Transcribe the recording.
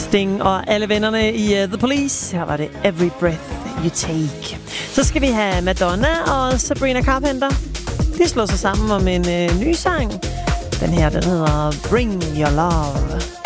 Sting og alle vennerne i The Police. Her var det Every Breath You Take. Så skal vi have Madonna og Sabrina Carpenter. De slår sig sammen om en ny sang. Den her, den hedder Bring Your Love.